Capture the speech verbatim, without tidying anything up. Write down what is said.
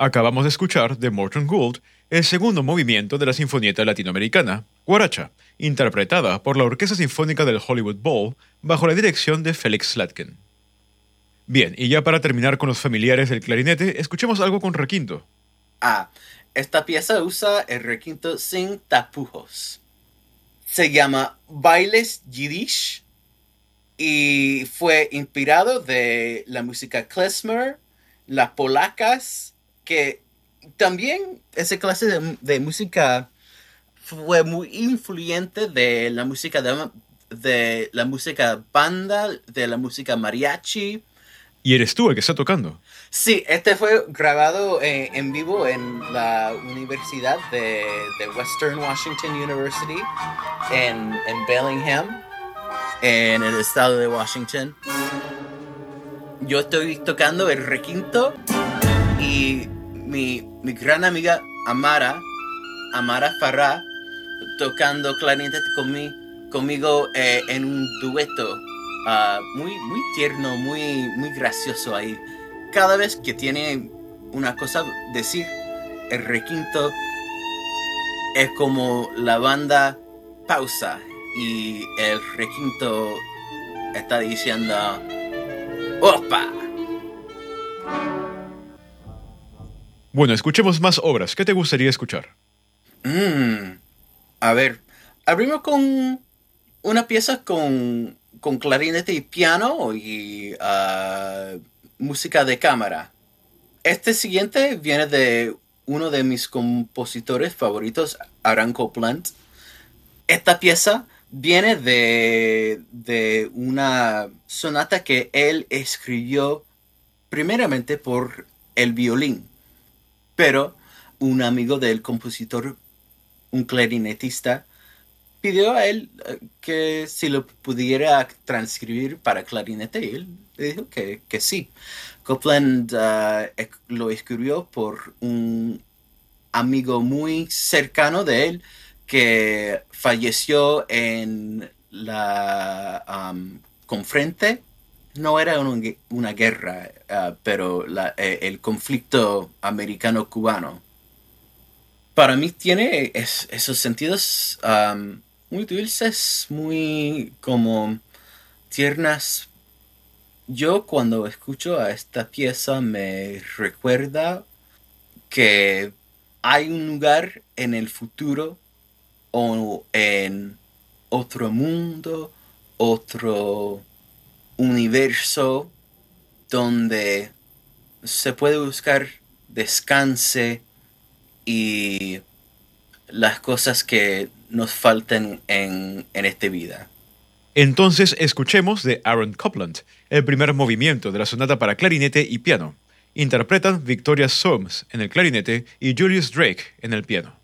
Acabamos de escuchar de Morton Gould el segundo movimiento de la Sinfonieta Latinoamericana, Guaracha, interpretada por la Orquesta Sinfónica del Hollywood Bowl bajo la dirección de Felix Slatkin. Bien, y ya para terminar con los familiares del clarinete, escuchemos algo con requinto. Ah, esta pieza usa el requinto sin tapujos. Se llama Bailes Yiddish y fue inspirado de la música klezmer, las polacas, que también esa clase de, de música fue muy influyente de la música de, de la música banda, de la música mariachi. ¿Y eres tú el que está tocando? Sí, este fue grabado eh, en vivo en la Universidad de, de Western Washington University en, en Bellingham, en el estado de Washington. Yo estoy tocando el requinto y mi, mi gran amiga Amara, Amara Farrah, tocando clarinete conmi, conmigo eh, en un dueto uh, muy, muy tierno, muy, muy gracioso ahí. Cada vez que tiene una cosa decir, el requinto es como la banda pausa y el requinto está diciendo ¡opa! Bueno, escuchemos más obras. ¿Qué te gustaría escuchar? Mm, a ver, abrimos con una pieza con, con clarinete y piano y uh, música de cámara. Este siguiente viene de uno de mis compositores favoritos, Aaron Copland. Esta pieza viene de, de una sonata que él escribió primeramente por el violín, pero un amigo del compositor, un clarinetista, pidió a él que si lo pudiera transcribir para clarinete y él le dijo que, que sí. Copland uh, lo escribió por un amigo muy cercano de él que falleció en la um, confrente. No era una, una guerra, uh, pero la, eh, el conflicto americano-cubano. Para mí tiene es, esos sentidos um, muy dulces, muy como tiernas. Yo cuando escucho a esta pieza me recuerda que hay un lugar en el futuro o en otro mundo, otro universo donde se puede buscar descanse y las cosas que nos faltan en, en esta vida. Entonces escuchemos de Aaron Copland el primer movimiento de la sonata para clarinete y piano. Interpretan Victoria Soames en el clarinete y Julius Drake en el piano.